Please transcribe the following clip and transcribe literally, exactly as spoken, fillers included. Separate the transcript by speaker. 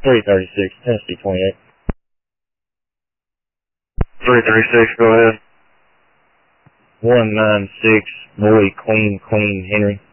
Speaker 1: three thirty-six, Tennessee twenty-eight.
Speaker 2: three thirty-six, go ahead.
Speaker 1: one nine six, Boy, Queen, Queen, Henry.